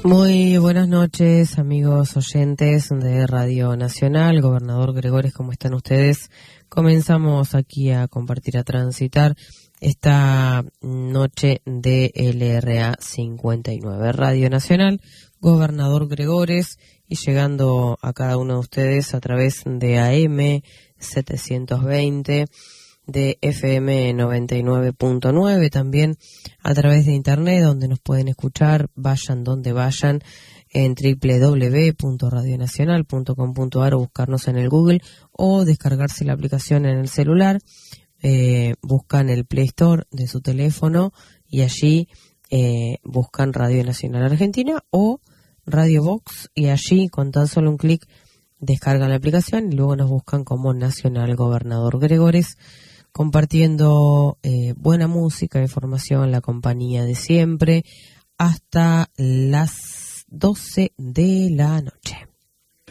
Muy buenas noches, amigos oyentes de Radio Nacional. Gobernador Gregores, ¿cómo están ustedes? Comenzamos aquí a compartir, a transitar esta noche de LRA 59. Radio Nacional, Gobernador Gregores, y llegando a cada uno de ustedes a través de AM 720, de FM 99.9, también a través de internet, donde nos pueden escuchar, vayan donde vayan, en www.radionacional.com.ar, o buscarnos en el Google o descargarse la aplicación en el celular. Buscan el Play Store de su teléfono y allí buscan Radio Nacional Argentina o Radio Box, y allí con tan solo un clic descargan la aplicación y luego nos buscan como Nacional Gobernador Gregores, compartiendo buena música, información, la compañía de siempre, hasta las 12 de la noche.